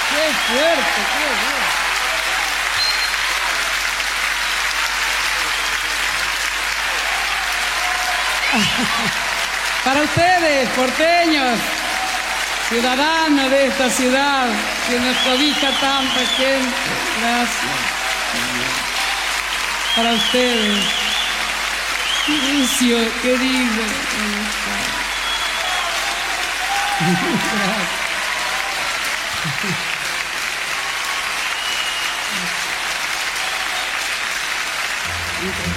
¡Qué fuerte, qué fuerte! Para ustedes, porteños, ciudadanos de esta ciudad, que nos cobija tanta gente, gracias. Para ustedes, Lucio, querido, gracias.